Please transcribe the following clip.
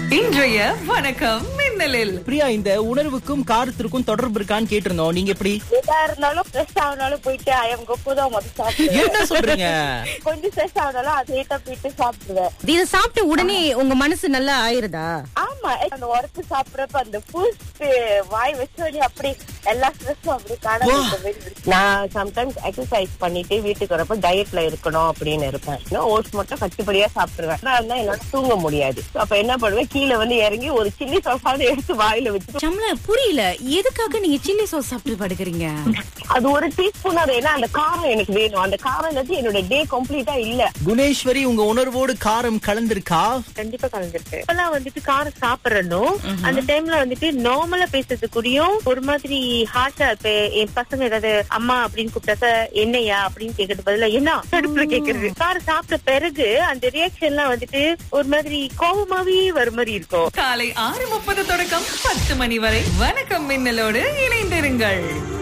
இன்றைய வணக்கம் மின்னலில் பிரியா, இந்த உணர்வுக்கும் காரத்திற்கும் தொடர்பு இருக்கான்னு கேட்டிருந்தோம். நீங்க எப்படி? எதா இருந்தாலும் ஸ்ட்ரெஸ் ஆகுனாலும் போயிட்டு ஐயம் கொப்புதான் முதல் சாப்பிடுவேன். என்ன சொல்றீங்க? கொஞ்சம் ஸ்ட்ரெஸ் ஆகுனாலும் அதே போயிட்டு சாப்பிடுவேன். இத சாப்பிட்ட உடனே உங்க மனசு நல்லா ஆயிருதா? ஆமா, அந்த உரத்து சாப்பிடறப்ப அந்த பூஸ்ட் வாய் வச்சோடனே அப்படி எல்லா ஸ்ட்ரெஸ்ஸும் அப்படி காணாம. நான் சம்டைம்ஸ் எக்ஸசைஸ் பண்ணிட்டு வீட்டுக்கு வரப்ப டயட்ல இருக்கணும் அப்படின்னு இருப்பேன். ஓட்ஸ் மட்டும் கட்டுப்படியா சாப்பிடுவேன். அதனால என்னால தூங்க முடியாது. அப்ப என்ன பண்ணுவேன், கீழே வந்து இறங்கி ஒரு சில்லி சாஸாவது எடுத்து வாயில வச்சு. சம்ல புரியல, எதுக்காக நீங்க சில்லி சாஸ் சாப்பிட்டு படுக்கிறீங்க? அது ஒரு டீஸ்பூன். அது ஏன்னா அந்த காரம் எனக்கு வேணும். அந்த காரம் இல்லாட்டி என்னோட டே கம்ப்ளீட்டா இல்ல. குணேஸ்வரி, உங்க உணர்வோடு காரம் கலந்திருக்கா? கண்டிப்பா கலந்துருக்கு. இப்பெல்லாம் வந்துட்டு காரம் சாப்பிடறணும். அந்த டைம்ல வந்துட்டு நார்மலா பேசுறதுக்குடியும் ஒரு மாதிரி ஹார்ஷா. இப்ப என் பசங்க ஏதாவது அம்மா அப்படின்னு கூப்பிட்டாக்க என்னையா அப்படின்னு கேக்குறது பதிலா என்ன அடுப்புல கேக்குறது. காரம் சாப்பிட்ட பிறகு அந்த ரியாக்ஷன் எல்லாம் வந்துட்டு ஒரு மாதிரி கோபமாவே வர மாதிரி இருக்கும். காலை 6:30 தொடக்கம் 10 மணி வரை வணக்கம் மின்னலோடு இணைந்திருங்கள்.